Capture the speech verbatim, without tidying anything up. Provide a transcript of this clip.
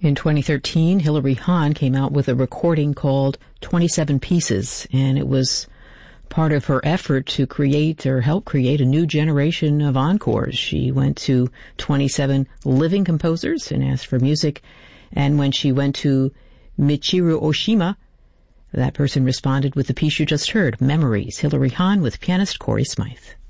In twenty thirteen, Hilary Hahn came out with a recording called twenty-seven Pieces, and it was part of her effort to create or help create a new generation of encores. She went to twenty-seven living composers and asked for music, and when she went to Michiru Oshima, that person responded with the piece you just heard, Memories. Hilary Hahn with pianist Corey Smythe.